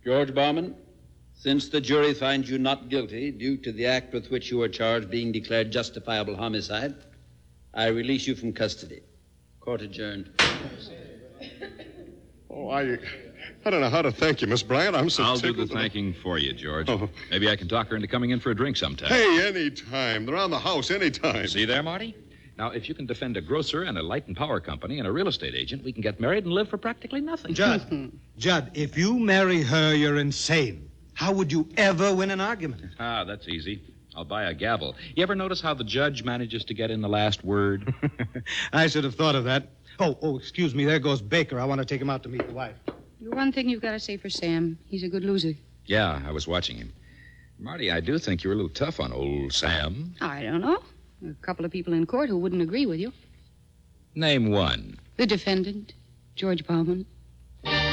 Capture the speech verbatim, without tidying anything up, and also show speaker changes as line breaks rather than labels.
George Bauman, since the jury finds you not guilty due to the act with which you are charged being declared justifiable homicide, I release you from custody. Court adjourned.
Oh, I... I don't know how to thank you, Miss Bryant. I'm so
I'll do
tickled.
the thanking for you, George.
Oh.
Maybe I can talk her into coming in for a drink sometime.
Hey, anytime. They're on the house anytime.
See there, Marty? Now, if you can defend a grocer and a light and power company and a real estate agent, we can get married and live for practically nothing.
Judd, Judd, if you marry her, you're insane. How would you ever win an argument?
Ah, that's easy. I'll buy a gavel. You ever notice how the judge manages to get in the last word?
I should have thought of that. Oh, oh, excuse me. There goes Baker. I want to take him out to meet the wife.
One thing you've got to say for Sam, he's a good loser.
Yeah, I was watching him. Marty, I do think you're a little tough on old Sam.
I don't know. There are a couple of people in court who wouldn't agree with you.
Name one.
The defendant, George Bauman.